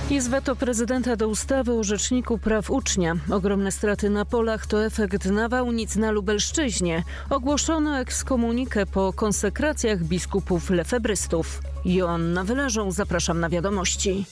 Jest weto prezydenta do ustawy o Rzeczniku Praw Ucznia. Ogromne straty na polach to efekt nawałnic na Lubelszczyźnie. Ogłoszono ekskomunikę po konsekracjach biskupów lefebrystów. Joanna Wyleżą, zapraszam na wiadomości.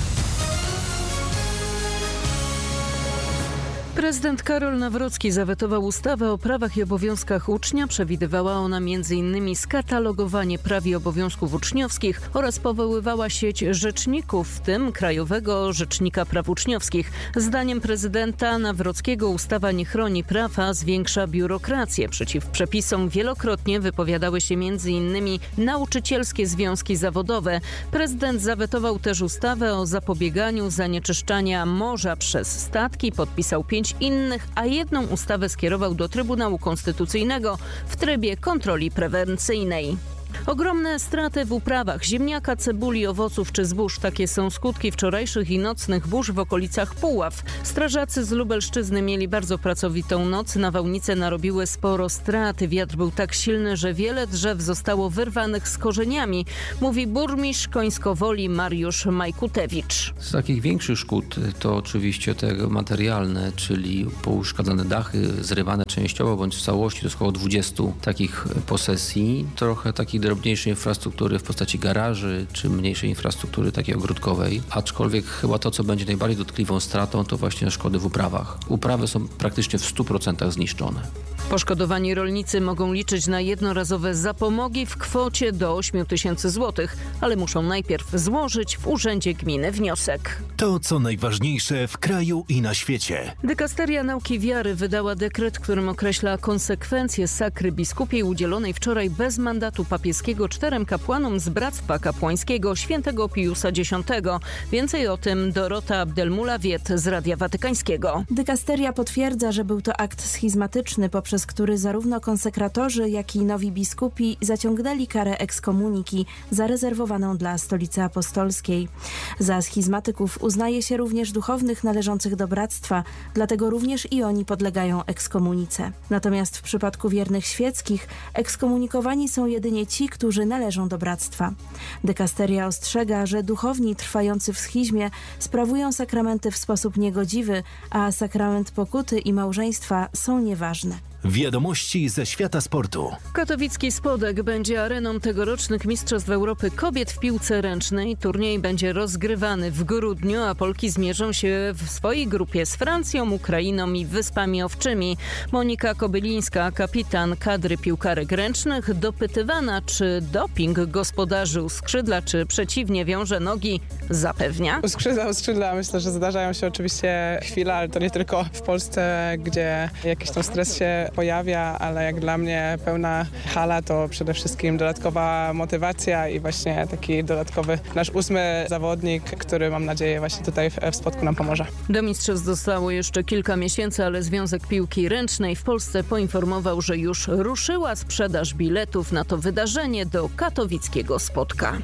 Prezydent Karol Nawrocki zawetował ustawę o prawach i obowiązkach ucznia. Przewidywała ona m.in. skatalogowanie praw i obowiązków uczniowskich oraz powoływała sieć rzeczników, w tym Krajowego Rzecznika Praw Uczniowskich. Zdaniem prezydenta Nawrockiego ustawa nie chroni praw, a zwiększa biurokrację. Przeciw przepisom wielokrotnie wypowiadały się m.in. nauczycielskie związki zawodowe. Prezydent zawetował też ustawę o zapobieganiu zanieczyszczania morza przez statki. Podpisał 5 innych, a jedną ustawę skierował do Trybunału Konstytucyjnego w trybie kontroli prewencyjnej. Ogromne straty w uprawach ziemniaka, cebuli, owoców czy zbóż. Takie są skutki wczorajszych i nocnych burz w okolicach Puław. Strażacy z Lubelszczyzny mieli bardzo pracowitą noc. Nawałnice narobiły sporo strat. Wiatr był tak silny, że wiele drzew zostało wyrwanych z korzeniami, mówi burmistrz Końskowoli Mariusz Majkutewicz. Z takich większych szkód to oczywiście te materialne, czyli pouszkadzane dachy, zrywane częściowo bądź w całości. To jest około 20 takich posesji. Trochę takich drobniejszej infrastruktury w postaci garaży, czy mniejszej infrastruktury takiej ogródkowej. Aczkolwiek chyba to, co będzie najbardziej dotkliwą stratą, to właśnie szkody w uprawach. Uprawy są praktycznie w 100% zniszczone. Poszkodowani rolnicy mogą liczyć na jednorazowe zapomogi w kwocie do 8 tysięcy złotych, ale muszą najpierw złożyć w Urzędzie Gminy wniosek. To, co najważniejsze w kraju i na świecie. Dykasteria Nauki Wiary wydała dekret, którym określa konsekwencje sakry biskupiej udzielonej wczoraj bez mandatu papieskiego 4 kapłanom z Bractwa Kapłańskiego świętego Piusa X. Więcej o tym Dorota Abdelmulawiet z Radia Watykańskiego. Dykasteria potwierdza, że był to akt schizmatyczny, poprzez który zarówno konsekratorzy, jak i nowi biskupi zaciągnęli karę ekskomuniki zarezerwowaną dla Stolicy Apostolskiej. Za schizmatyków uznaje się również duchownych należących do bractwa, dlatego również i oni podlegają ekskomunice. Natomiast w przypadku wiernych świeckich ekskomunikowani są jedynie ci, którzy należą do bractwa. Dykasteria ostrzega, że duchowni trwający w schizmie sprawują sakramenty w sposób niegodziwy, a sakrament pokuty i małżeństwa są nieważne. Wiadomości ze świata sportu. Katowicki Spodek będzie areną tegorocznych Mistrzostw Europy Kobiet w piłce ręcznej. Turniej będzie rozgrywany w grudniu, a Polki zmierzą się w swojej grupie z Francją, Ukrainą i Wyspami Owczymi. Monika Kobylińska, kapitan kadry piłkarek ręcznych, dopytywana, czy doping gospodarzył skrzydla, czy przeciwnie wiąże nogi, zapewnia. U skrzydla myślę, że zdarzają się oczywiście chwile, ale to nie tylko w Polsce, gdzie jakiś tam stres się pojawia, ale jak dla mnie pełna hala to przede wszystkim dodatkowa motywacja i właśnie taki dodatkowy nasz 8. zawodnik, który mam nadzieję właśnie tutaj w Spodku nam pomoże. Do mistrzostw zostało jeszcze kilka miesięcy, ale Związek Piłki Ręcznej w Polsce poinformował, że już ruszyła sprzedaż biletów na to wydarzenie do katowickiego Spodka.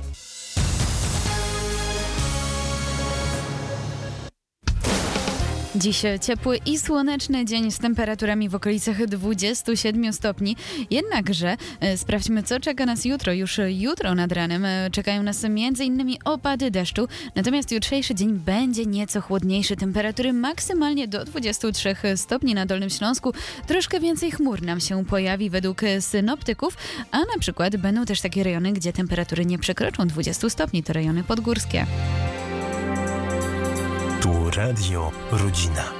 Dziś ciepły i słoneczny dzień z temperaturami w okolicach 27 stopni. Jednakże sprawdźmy, co czeka nas jutro. Już jutro nad ranem czekają nas m.in. opady deszczu. Natomiast jutrzejszy dzień będzie nieco chłodniejszy. Temperatury maksymalnie do 23 stopni na Dolnym Śląsku. Troszkę więcej chmur nam się pojawi według synoptyków, a na przykład będą też takie rejony, gdzie temperatury nie przekroczą 20 stopni. To rejony podgórskie. Tu Radio Rodzina.